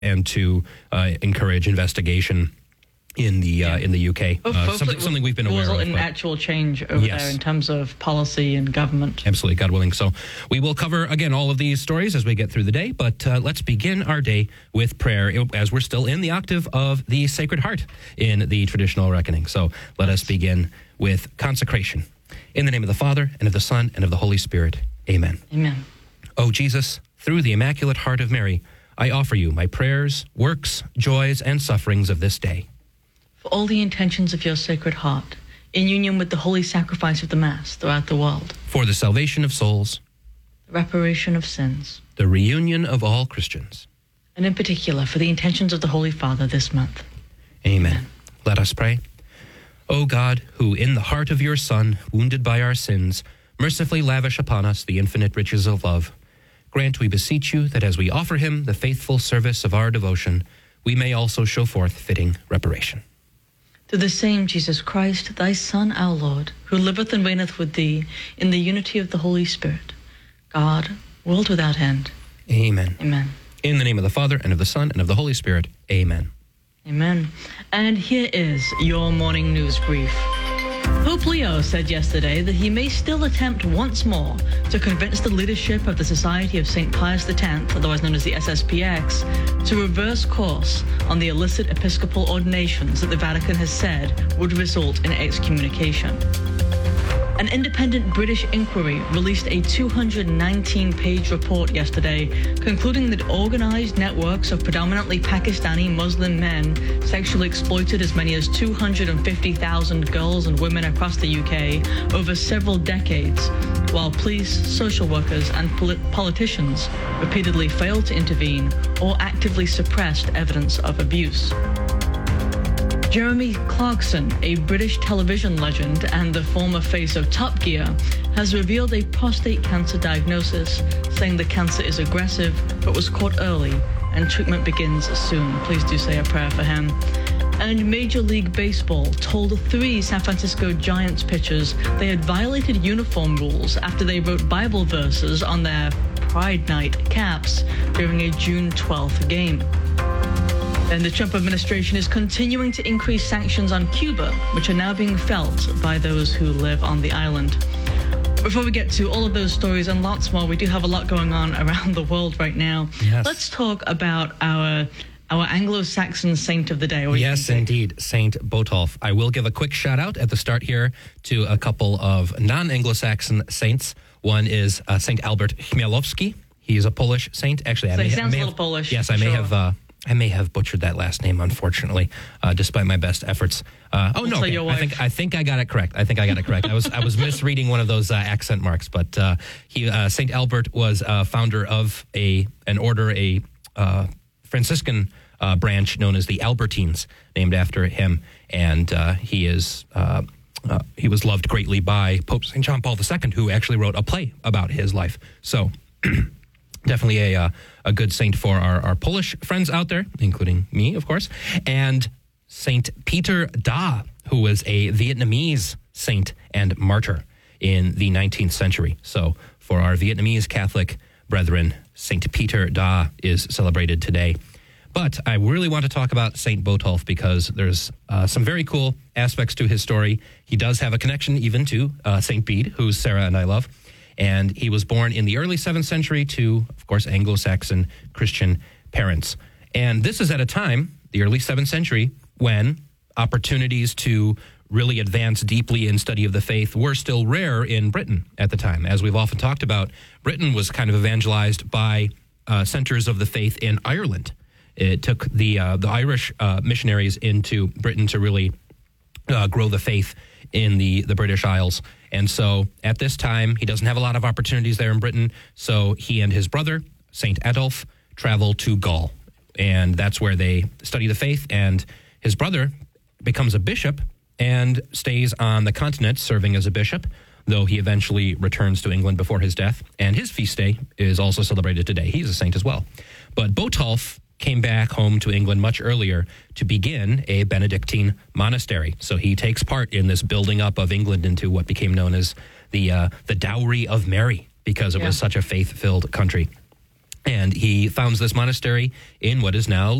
and to encourage investigation in the UK. Something we've been aware of. Result in actual change over there in terms of policy and government. Absolutely, God willing. So we will cover, again, all of these stories as we get through the day, but let's begin our day with prayer as we're still in the octave of the Sacred Heart in the traditional reckoning. So let us begin with consecration. In the name of the Father, and of the Son, and of the Holy Spirit. Amen. Amen. O Jesus, through the Immaculate Heart of Mary, I offer you my prayers, works, joys, and sufferings of this day. For all the intentions of your Sacred Heart, in union with the holy sacrifice of the Mass throughout the world. For the salvation of souls. The reparation of sins. The reunion of all Christians. And in particular, for the intentions of the Holy Father this month. Amen. Let us pray. O God, who in the heart of your Son, wounded by our sins, mercifully lavish upon us the infinite riches of love, grant, we beseech you, that as we offer him the faithful service of our devotion, we may also show forth fitting reparation. Through the same Jesus Christ, thy Son, our Lord, who liveth and reigneth with thee in the unity of the Holy Spirit, God, world without end. Amen. Amen. In the name of the Father, and of the Son, and of the Holy Spirit. Amen. Amen. And here is your morning news brief. Pope Leo said yesterday that he may still attempt once more to convince the leadership of the Society of St. Pius X, otherwise known as the SSPX, to reverse course on the illicit episcopal ordinations that the Vatican has said would result in excommunication. An independent British inquiry released a 219-page report yesterday concluding that organized networks of predominantly Pakistani Muslim men sexually exploited as many as 250,000 girls and women across the UK over several decades, while police, social workers, and politicians repeatedly failed to intervene or actively suppressed evidence of abuse. Jeremy Clarkson, a British television legend and the former face of Top Gear, has revealed a prostate cancer diagnosis, saying the cancer is aggressive but was caught early and treatment begins soon. Please do say a prayer for him. And Major League Baseball told 3 San Francisco Giants pitchers they had violated uniform rules after they wrote Bible verses on their Pride Night caps during a June 12th game. And the Trump administration is continuing to increase sanctions on Cuba, which are now being felt by those who live on the island. Before we get to all of those stories and lots more, we do have a lot going on around the world right now. Yes. Let's talk about our Anglo-Saxon saint of the day. Yes, indeed, Saint Botolph. I will give a quick shout-out at the start here to a couple of non-Anglo-Saxon saints. One is Saint Albert Chmielowski. He is a Polish saint. Actually, he sounds a little Polish. Yes, I may have butchered that last name, unfortunately, despite my best efforts. I think I got it correct. I was misreading one of those accent marks, but Saint Albert was founder of an order, a Franciscan branch known as the Albertines, named after him, and he was loved greatly by Pope St. John Paul II, who actually wrote a play about his life. So. Definitely a good saint for our Polish friends out there, including me, of course. And Saint Peter Da, who was a Vietnamese saint and martyr in the 19th century. So for our Vietnamese Catholic brethren, Saint Peter Da is celebrated today. But I really want to talk about Saint Botolph because there's some very cool aspects to his story. He does have a connection even to Saint Bede, who Sarah and I love. And he was born in the early 7th century to, of course, Anglo-Saxon Christian parents. And this is at a time, the early 7th century, when opportunities to really advance deeply in study of the faith were still rare in Britain at the time. As we've often talked about, Britain was kind of evangelized by centers of the faith in Ireland. It took the Irish missionaries into Britain to really grow the faith in the British Isles. And so at this time, he doesn't have a lot of opportunities there in Britain. So he and his brother, St. Adolf, travel to Gaul. And that's where they study the faith. And his brother becomes a bishop and stays on the continent serving as a bishop, though he eventually returns to England before his death. And his feast day is also celebrated today. He's a saint as well. But Botolph came back home to England much earlier to begin a Benedictine monastery. So he takes part in this building up of England into what became known as the Dowry of Mary, because it was such a faith-filled country. And he founds this monastery in what is now